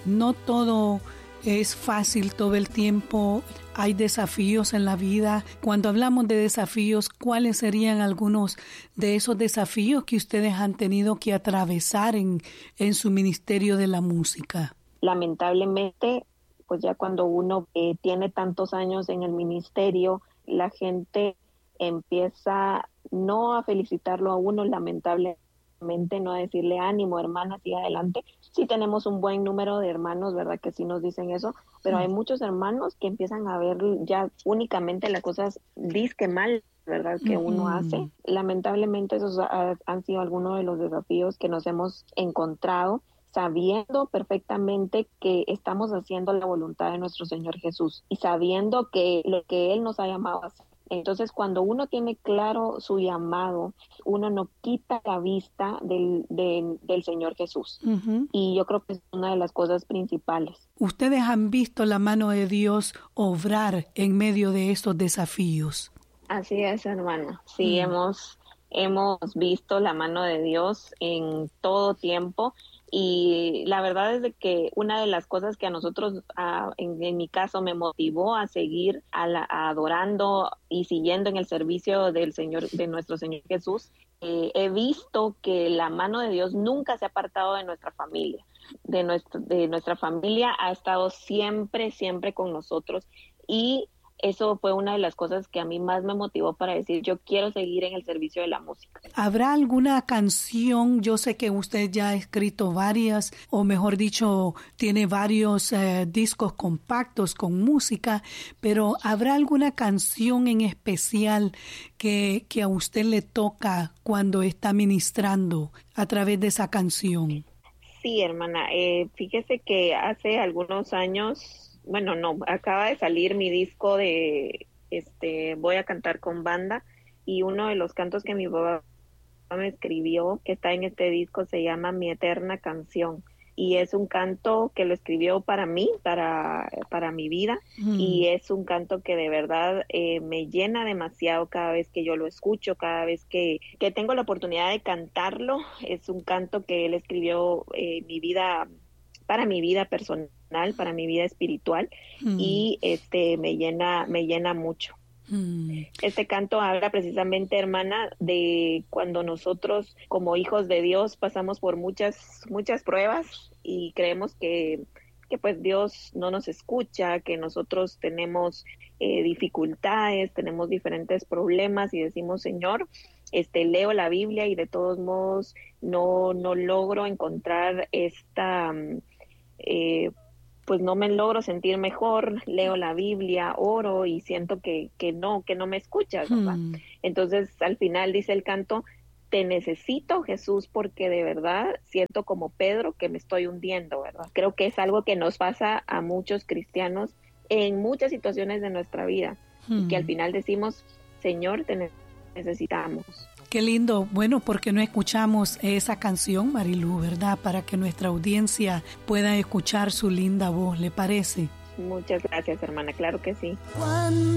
no todo es fácil todo el tiempo, hay desafíos en la vida. Cuando hablamos de desafíos, ¿cuáles serían algunos de esos desafíos que ustedes han tenido que atravesar en su ministerio de la música? Lamentablemente, pues ya cuando uno tiene tantos años en el ministerio, la gente empieza no a felicitarlo a uno, lamentablemente, no a decirle ánimo, hermana, siga adelante. Sí tenemos un buen número de hermanos, ¿verdad? Que sí nos dicen eso, pero hay muchos hermanos que empiezan a ver ya únicamente las cosas disque mal, ¿verdad? Que uno hace. Lamentablemente esos han sido algunos de los desafíos que nos hemos encontrado, sabiendo perfectamente que estamos haciendo la voluntad de nuestro Señor Jesús y sabiendo que lo que Él nos ha llamado a hacer. Entonces, cuando uno tiene claro su llamado, uno no quita la vista del Señor Jesús. Y yo creo que es una de las cosas principales. ¿Ustedes han visto la mano de Dios obrar en medio de estos desafíos? Así es, hermana. Sí, hemos visto la mano de Dios en todo tiempo. Y la verdad es de que una de las cosas que a nosotros, en mi caso, me motivó a seguir adorando y siguiendo en el servicio del Señor, de nuestro Señor Jesús, he visto que la mano de Dios nunca se ha apartado de nuestra familia. De nuestra familia ha estado siempre, siempre con nosotros, y eso fue una de las cosas que a mí más me motivó para decir, yo quiero seguir en el servicio de la música. ¿Habrá alguna canción? Yo sé que usted ya ha escrito varias, o mejor dicho, tiene varios discos compactos con música, pero ¿habrá alguna canción en especial que a usted le toca cuando está ministrando a través de esa canción? Sí, hermana, fíjese que hace algunos años, bueno, no, acaba de salir mi disco de Voy a cantar con banda, y uno de los cantos que mi papá me escribió, que está en este disco, se llama Mi Eterna Canción, y es un canto que lo escribió para mí, para mi vida, y es un canto que de verdad me llena demasiado cada vez que yo lo escucho, cada vez que tengo la oportunidad de cantarlo. Es un canto que él escribió para mi vida personal, para mi vida espiritual, y me llena mucho. Este canto habla precisamente, hermana, de cuando nosotros como hijos de Dios pasamos por muchas pruebas y creemos que pues Dios no nos escucha, que nosotros tenemos dificultades, tenemos diferentes problemas, y decimos, Señor, leo la Biblia y de todos modos no logro encontrar pues no me logro sentir mejor. Leo la Biblia, oro y siento que no me escuchas, ¿verdad? Entonces al final dice el canto, te necesito, Jesús, porque de verdad siento como Pedro que me estoy hundiendo, ¿verdad? Creo que es algo que nos pasa a muchos cristianos en muchas situaciones de nuestra vida, y que al final decimos, Señor, te necesitamos. Qué lindo. Bueno, porque no escuchamos esa canción, Marilú, ¿verdad? Para que nuestra audiencia pueda escuchar su linda voz, ¿le parece? Muchas gracias, hermana, claro que sí.